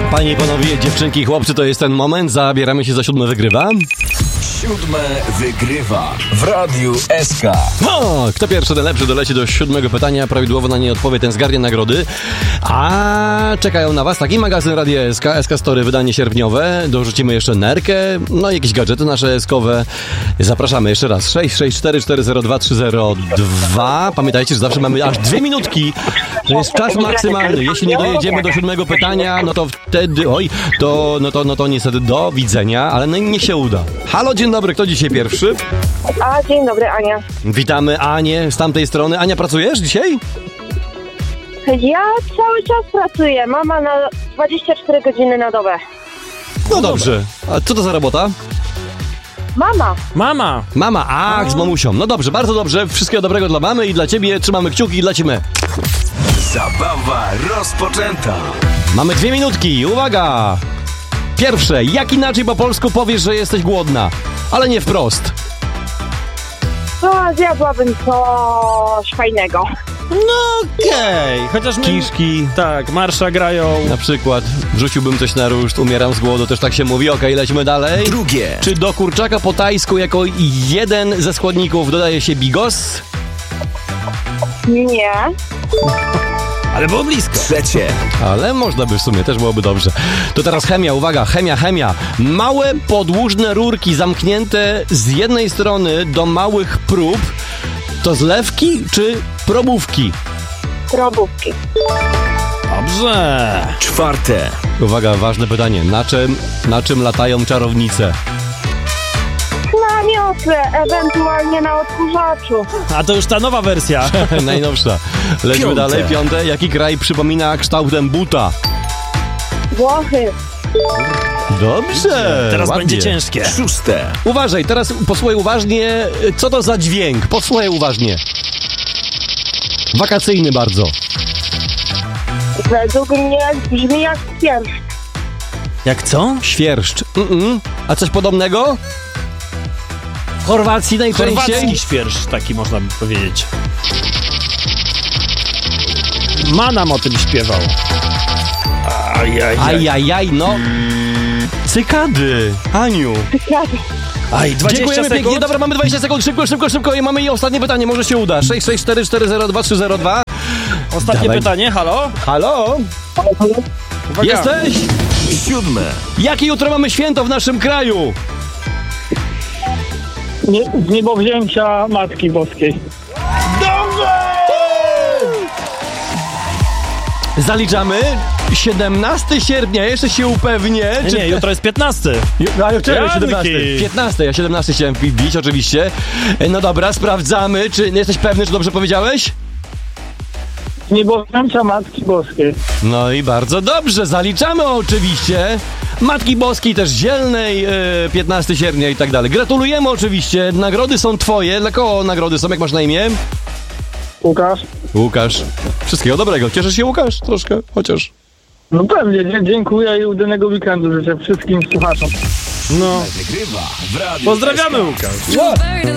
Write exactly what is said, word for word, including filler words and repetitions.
Panie i panowie, dziewczynki i chłopcy, to jest ten moment. Zabieramy się za siódme wygrywa. Siódme wygrywa w Radiu S K. O, kto pierwszy, ten lepszy, doleci do siódmego pytania. Prawidłowo na nie odpowie, ten zgarnie nagrody. A czekają na was taki magazyn Radia S K, S K Story, wydanie sierpniowe. Dorzucimy jeszcze nerkę, no i jakieś gadżety nasze eskowe. Zapraszamy jeszcze raz. sześć sześć cztery cztery zero dwa trzy zero dwa. Pamiętajcie, że zawsze mamy aż dwie minutki. To jest czas maksymalny. Jeśli nie dojedziemy do siódmego pytania, no to wtedy, oj, to, no to, no to niestety do widzenia, ale no niech się uda. Halo, dzień dobry, kto dzisiaj pierwszy? A, dzień dobry, Ania. Witamy Anię z tamtej strony. Ania, pracujesz dzisiaj? Ja cały czas pracuję. Mama na dwadzieścia cztery godziny na dobę. No dobrze. A co to za robota? Mama. Mama. Mama, ach, z mamusią. No dobrze, bardzo dobrze. Wszystkiego dobrego dla mamy i dla ciebie. Trzymamy kciuki i lecimy. Zabawa rozpoczęta. Mamy dwie minutki. Uwaga! Pierwsze, jak inaczej po polsku powiesz, że jesteś głodna? Ale nie wprost. No, zjadłabym coś fajnego. No okej, okay. Chociaż my... Kiszki. Tak, marsza grają. Na przykład wrzuciłbym coś na ruszt, umieram z głodu, też tak się mówi. Okej, okay, lecimy dalej. Drugie. Czy do kurczaka po tajsku jako jeden ze składników dodaje się bigos? Nie. Ale było blisko. Trzecie. Ale można by w sumie, też byłoby dobrze. To teraz chemia, uwaga, chemia, chemia. Małe podłużne rurki zamknięte z jednej strony do małych prób. To zlewki czy probówki? Probówki. Dobrze. Czwarte. Uwaga, ważne pytanie. Na czym, na czym latają czarownice? Na miotle, ewentualnie na odkurzaczu. A to już ta nowa wersja. Najnowsza. Lecimy Piąte. dalej. Piąte. Jaki kraj przypomina kształtem buta? Włochy. Dobrze. Teraz ładnie. będzie ciężkie. Szóste. Uważaj, teraz posłuchaj uważnie. Co to za dźwięk? Posłuchaj uważnie. Wakacyjny bardzo. Według mnie brzmi jak świerszcz. Jak co? Świerszcz. Mm-mm. A coś podobnego? W Chorwacji najczęściej? Chorwacki świerszcz, taki można by powiedzieć. Ma nam o tym śpiewał. Ajajaj. Ajajaj, no. Cykady. Aniu. Aj, dwadzieścia Dziękujemy sekund. pięknie. Dobra, mamy dwadzieścia sekund. Szybko, szybko, szybko. I mamy i ostatnie pytanie. Może się uda. sześć sześć cztery cztery zero dwa trzy zero dwa. Ostatnie Dawaj. pytanie, halo? Halo? Uwaga. Jesteś? Siódme. Jakie jutro mamy święto w naszym kraju? Nie, z niebowzięcia Matki Boskiej. Zaliczamy. siedemnastego sierpnia. Jeszcze się upewnię. Nie, nie, jutro jest piętnasty. No, ale wczoraj Janki. siedemnasty. piętnasty. Ja siedemnasty chciałem wbić, oczywiście. No dobra, sprawdzamy. Czy jesteś pewny, czy dobrze powiedziałeś? Z niebowzięcia Matki Boskiej. No i bardzo dobrze, zaliczamy oczywiście. Matki Boskiej też Zielnej, e, piętnastego sierpnia i tak dalej. Gratulujemy oczywiście, nagrody są twoje. Dla kogo nagrody są, jak masz na imię? Łukasz? Łukasz. Wszystkiego dobrego. Cieszysz się, Łukasz? Troszkę, chociaż. No pewnie, dzie- dziękuję i udanego weekendu życzę wszystkim słuchaczom. No. Wygrywa w Radiu Pozdrawiamy, S K. Łukasz.